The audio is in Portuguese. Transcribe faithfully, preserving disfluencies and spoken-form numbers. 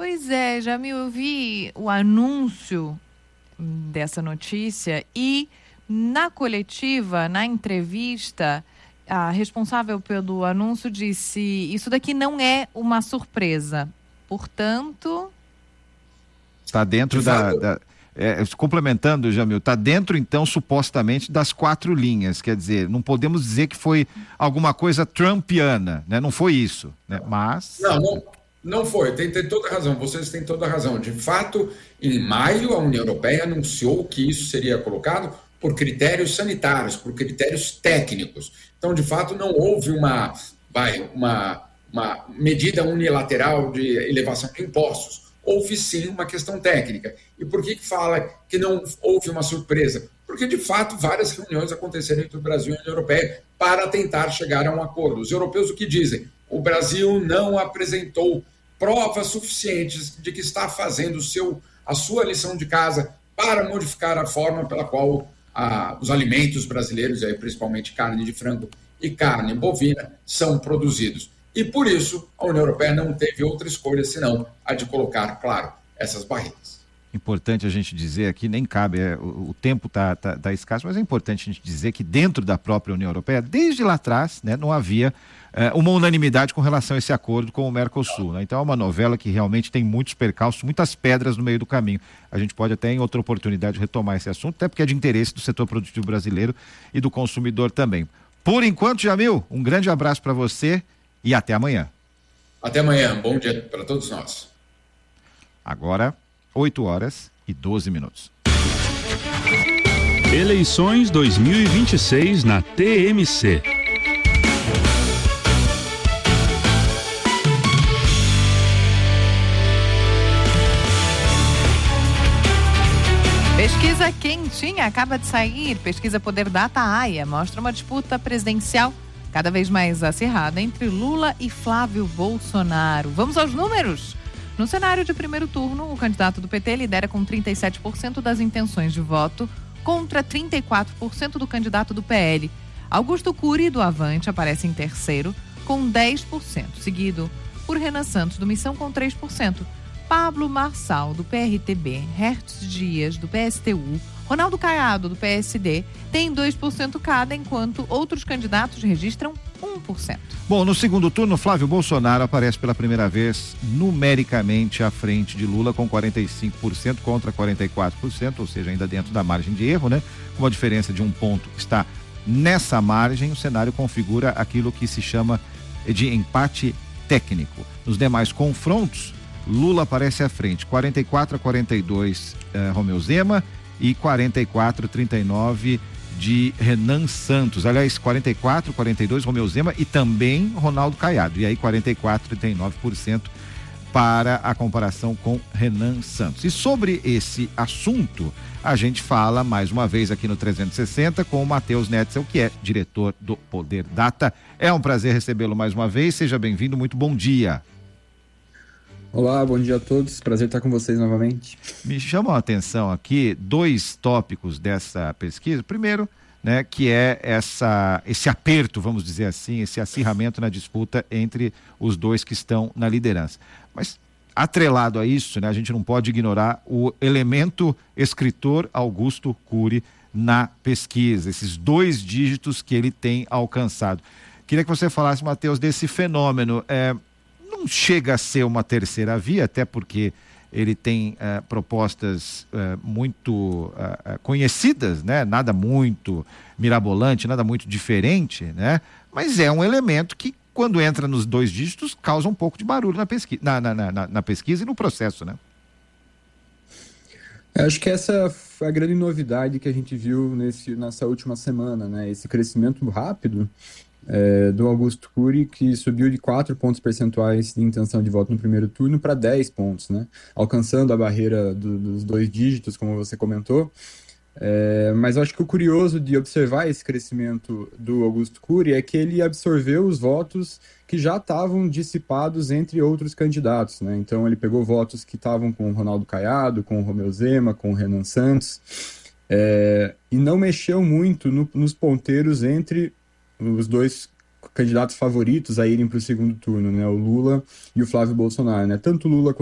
Pois é, Jamil, eu vi o anúncio dessa notícia e na coletiva, na entrevista, a responsável pelo anúncio disse: isso daqui não é uma surpresa, portanto... Está dentro da... da é, complementando, Jamil, está dentro então supostamente das quatro linhas, quer dizer, não podemos dizer que foi alguma coisa trumpiana, né? Não foi isso, né? Mas... Não, não, não foi, tem, tem toda a razão, vocês têm toda a razão. De fato, em maio a União Europeia anunciou que isso seria colocado por critérios sanitários, por critérios técnicos. Então, de fato, não houve uma, vai, uma, uma medida unilateral de elevação de impostos. Houve sim uma questão técnica. E por que que fala que não houve uma surpresa? Porque, de fato, várias reuniões aconteceram entre o Brasil e a União Europeia para tentar chegar a um acordo. Os europeus o que dizem? O Brasil não apresentou provas suficientes de que está fazendo o seu, a sua lição de casa para modificar a forma pela qual ah, os alimentos brasileiros, aí, principalmente carne de frango e carne bovina, são produzidos. E, por isso, a União Europeia não teve outra escolha senão a de colocar, claro, essas barreiras. Importante a gente dizer aqui, nem cabe, é, o, o tempo está tá, tá escasso, mas é importante a gente dizer que dentro da própria União Europeia, desde lá atrás, né, não havia é, uma unanimidade com relação a esse acordo com o Mercosul, né? Então é uma novela que realmente tem muitos percalços, muitas pedras no meio do caminho. A gente pode até em outra oportunidade retomar esse assunto, até porque é de interesse do setor produtivo brasileiro e do consumidor também. Por enquanto, Jamil, um grande abraço para você e até amanhã. Até amanhã, bom dia para todos nós. Agora, oito horas e doze minutos. Eleições dois mil e vinte e seis na T M C. Pesquisa quentinha acaba de sair. Pesquisa Poder Data AIA mostra uma disputa presidencial cada vez mais acirrada entre Lula e Flávio Bolsonaro. Vamos aos números? No cenário de primeiro turno, o candidato do P T lidera com trinta e sete por cento das intenções de voto contra trinta e quatro por cento do candidato do P L. Augusto Cury, do Avante, aparece em terceiro com dez por cento, seguido por Renan Santos, do Missão, com três por cento. Pablo Marçal, do P R T B, Hertz Dias, do P S T U, Ronaldo Caiado, do P S D, tem dois por cento cada, enquanto outros candidatos registram um por cento. Bom, no segundo turno, Flávio Bolsonaro aparece pela primeira vez numericamente à frente de Lula com quarenta e cinco por cento contra quarenta e quatro por cento, ou seja, ainda dentro da margem de erro, né? Com uma diferença de um ponto que está nessa margem, o cenário configura aquilo que se chama de empate técnico. Nos demais confrontos, Lula aparece à frente, quarenta e quatro a quarenta e dois eh, Romeu Zema e quarenta e quatro a trinta e nove de Renan Santos. Aliás, quarenta e quatro a quarenta e dois Romeu Zema e também Ronaldo Caiado. E aí quarenta e quatro a trinta e nove por cento para a comparação com Renan Santos. E sobre esse assunto, a gente fala mais uma vez aqui no trezentos e sessenta com o Matheus Netzel, que é diretor do Poder Data. É um prazer recebê-lo mais uma vez. Seja bem-vindo, muito bom dia. Olá, bom dia a todos, prazer estar com vocês novamente. Me chamam a atenção aqui dois tópicos dessa pesquisa. Primeiro, né, que é essa, esse aperto, vamos dizer assim, esse acirramento na disputa entre os dois que estão na liderança. Mas, atrelado a isso, né, a gente não pode ignorar o elemento escritor Augusto Cury na pesquisa, esses dois dígitos que ele tem alcançado. Queria que você falasse, Matheus, desse fenômeno. É, não chega a ser uma terceira via, até porque ele tem uh, propostas uh, muito uh, conhecidas, né? Nada muito mirabolante, nada muito diferente, né? Mas é um elemento que, quando entra nos dois dígitos, causa um pouco de barulho na pesquisa, na, na, na, na pesquisa e no processo, né? Eu acho que essa foi a grande novidade que a gente viu nesse, nessa última semana, né? Esse crescimento rápido É, do Augusto Cury, que subiu de quatro pontos percentuais de intenção de voto no primeiro turno para dez pontos, né? Alcançando a barreira do, dos dois dígitos, como você comentou. É, mas eu acho que o curioso de observar esse crescimento do Augusto Cury é que ele absorveu os votos que já estavam dissipados entre outros candidatos, né? Então ele pegou votos que estavam com o Ronaldo Caiado, com o Romeu Zema, com o Renan Santos, é, e não mexeu muito no, nos ponteiros entre os dois candidatos favoritos a irem para o segundo turno, né? O Lula e o Flávio Bolsonaro, né? Tanto o Lula